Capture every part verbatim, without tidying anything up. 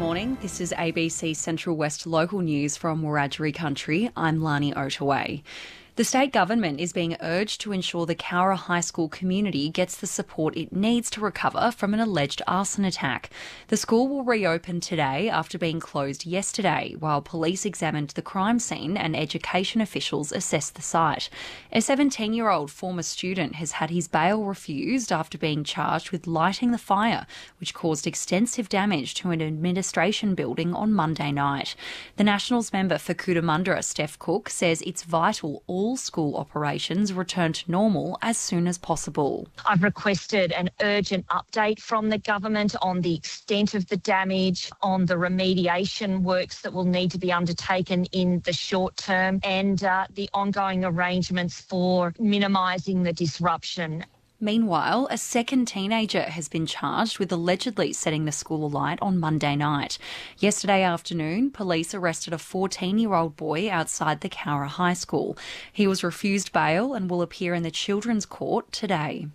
morning. This is A B C Central West local news from Wiradjuri country. I'm Lani Otaway. The state government is being urged to ensure the Cowra High School community gets the support it needs to recover from an alleged arson attack. The school will reopen today after being closed yesterday, while police examined the crime scene and education officials assessed the site. A seventeen-year-old former student has had his bail refused after being charged with lighting the fire, which caused extensive damage to an administration building on Monday night. The Nationals member for Cootamundra, Steph Cook, says it's vital all All school operations return to normal as soon as possible. I've requested an urgent update from the government on the extent of the damage, on the remediation works that will need to be undertaken in the short term, and uh, the ongoing arrangements for minimising the disruption. Meanwhile, a second teenager has been charged with allegedly setting the school alight on Monday night. Yesterday afternoon, police arrested a fourteen-year-old boy outside the Cowra High School. He was refused bail and will appear in the Children's Court today.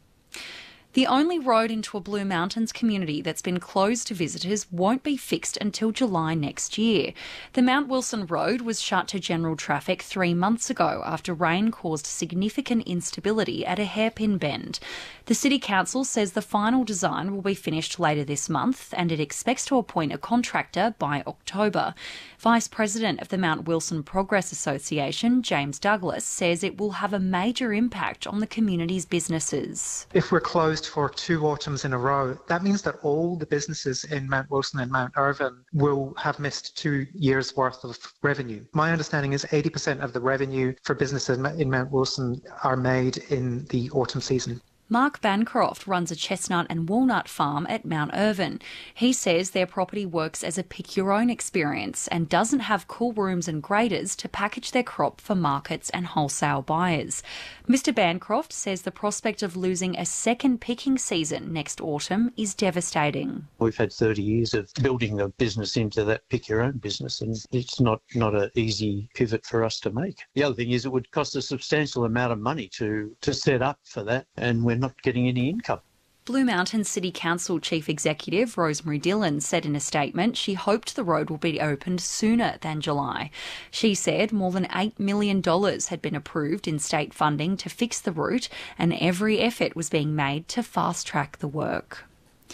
The only road into a Blue Mountains community that's been closed to visitors won't be fixed until July next year. The Mount Wilson Road was shut to general traffic three months ago after rain caused significant instability at a hairpin bend. The City Council says the final design will be finished later this month and it expects to appoint a contractor by October. Vice President of the Mount Wilson Progress Association, James Douglas, says it will have a major impact on the community's businesses. If we're closed for two autumns in a row, that means that all the businesses in Mount Wilson and Mount Irvin will have missed two years' worth of revenue. My understanding is eighty percent of the revenue for businesses in Mount Wilson are made in the autumn season. Mark Bancroft runs a chestnut and walnut farm at Mount Irvin. He says their property works as a pick-your-own experience and doesn't have cool rooms and graders to package their crop for markets and wholesale buyers. Mister Bancroft says the prospect of losing a second picking season next autumn is devastating. We've had thirty years of building a business into that pick-your-own business, and it's not, not an easy pivot for us to make. The other thing is it would cost a substantial amount of money to, to set up for that, and we're not getting any income. Blue Mountains City Council Chief Executive Rosemary Dillon said in a statement she hoped the road will be opened sooner than July. She said more than eight million dollars had been approved in state funding to fix the route and every effort was being made to fast-track the work.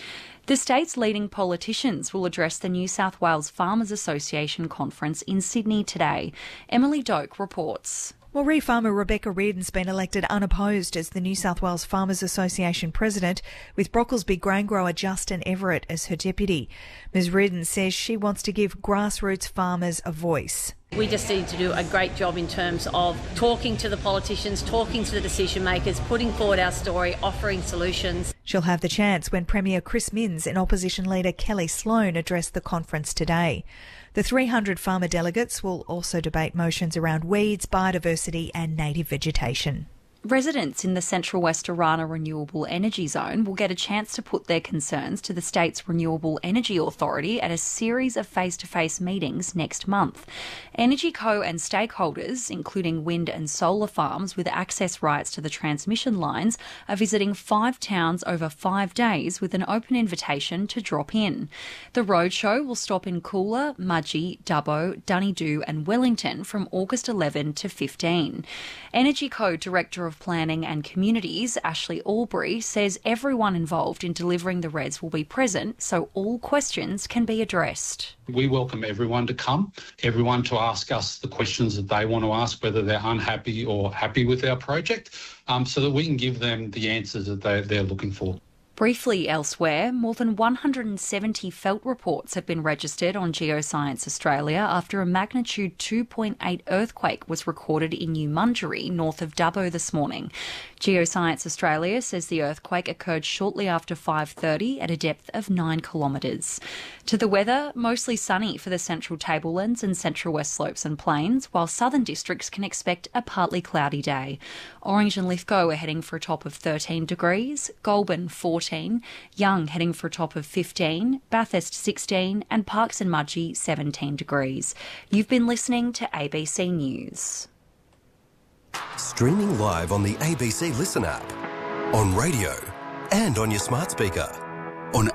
The state's leading politicians will address the New South Wales Farmers Association conference in Sydney today. Emily Doak reports. Well, Reef farmer Rebecca Reardon's been elected unopposed as the New South Wales Farmers Association president, with Brocklesby grain grower Justin Everett as her deputy. Ms Reardon says she wants to give grassroots farmers a voice. We just need to do a great job in terms of talking to the politicians, talking to the decision makers, putting forward our story, offering solutions. She'll have the chance when Premier Chris Minns and opposition leader Kelly Sloan address the conference today. The three hundred farmer delegates will also debate motions around weeds, biodiversity and native vegetation. Residents in the Central West Orana Renewable Energy Zone will get a chance to put their concerns to the state's Renewable Energy Authority at a series of face-to-face meetings next month. EnergyCo and stakeholders, including wind and solar farms with access rights to the transmission lines, are visiting five towns over five days with an open invitation to drop in. The roadshow will stop in Coolah, Mudgee, Dubbo, Dunedoo and Wellington from August eleventh to fifteenth. EnergyCo Director of Planning and Communities, Ashley Albury, says everyone involved in delivering the R E S will be present so all questions can be addressed. We welcome everyone to come, everyone to ask us the questions that they want to ask, whether they're unhappy or happy with our project, um, so that we can give them the answers that they, they're looking for. Briefly elsewhere, more than one hundred seventy felt reports have been registered on Geoscience Australia after a magnitude two point eight earthquake was recorded in Umundjeri, north of Dubbo this morning. Geoscience Australia says the earthquake occurred shortly after five thirty at a depth of nine kilometres. To the weather, mostly sunny for the central tablelands and central west slopes and plains, while southern districts can expect a partly cloudy day. Orange and Lithgow are heading for a top of thirteen degrees, Goulburn fourteen, Young heading for a top of fifteen, Bathurst sixteen and Parkes and Mudgee seventeen degrees. You've been listening to A B C News. Streaming live on the A B C Listen app, on radio and on your smart speaker. On